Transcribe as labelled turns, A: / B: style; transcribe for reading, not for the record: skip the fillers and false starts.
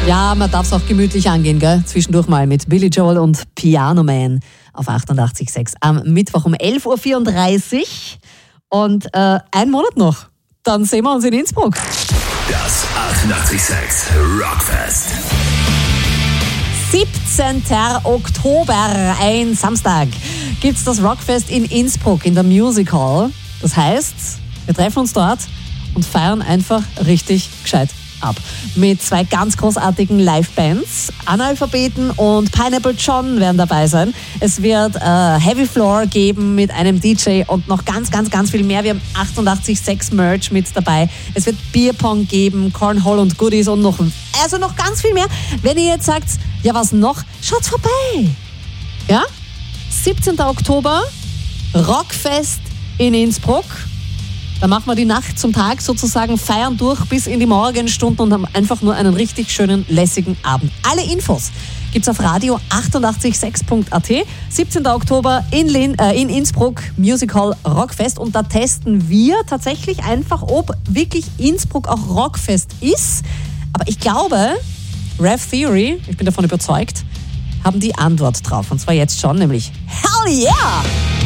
A: Ja, man darf es auch gemütlich angehen, gell? Zwischendurch mal mit Billy Joel und Piano Man auf 88.6 am Mittwoch um 11.34 Uhr. Und ein Monat noch, dann sehen wir uns in Innsbruck.
B: Das 88.6 Rockfest.
A: 17. Oktober, ein Samstag, gibt's das Rockfest in Innsbruck in der Music Hall. Das heißt, wir treffen uns dort und feiern einfach richtig gescheit ab. Mit zwei ganz großartigen Live-Bands. Analphabeten und Pineapple John werden dabei sein. Es wird Heavy Floor geben mit einem DJ und noch ganz, ganz, ganz viel mehr. Wir haben 88.6 Merch mit dabei. Es wird Bierpong geben, Cornhole und Goodies und noch ganz viel mehr. Wenn ihr jetzt sagt, ja was noch, schaut vorbei. Ja? 17. Oktober, Rockfest in Innsbruck. Da machen wir die Nacht zum Tag sozusagen, feiern durch bis in die Morgenstunden und haben einfach nur einen richtig schönen, lässigen Abend. Alle Infos gibt's auf radio 886.at. 17. Oktober in Innsbruck, Music Hall Rockfest. Und da testen wir tatsächlich einfach, ob wirklich Innsbruck auch Rockfest ist. Aber ich glaube, Rev Theory, ich bin davon überzeugt, haben die Antwort drauf. Und zwar jetzt schon, nämlich Hell yeah!